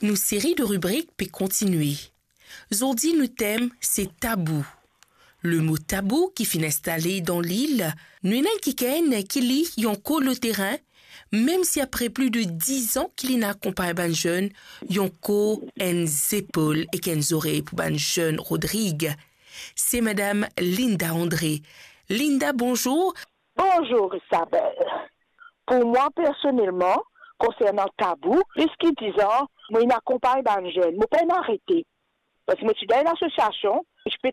Nos séries de rubriques peut continuer. Aujourd'hui, nous thème, c'est tabou. Le mot tabou qui finit installé dans l'île, nous n'avons quelqu'un qui lit yonko le terrain, même si après plus de 10 ans qu'il n'accompagne un jeune, yonko en épaules et qu'en oreilles pour un jeune Rodrigue. C'est Madame Linda André. Linda, bonjour. Bonjour Isabelle. Pour moi personnellement, concernant le tabou, jusqu'à 10 ans, moi n'accompagne un jeune, je ne peux pas arrêter. Parce que je suis dans une association, je peux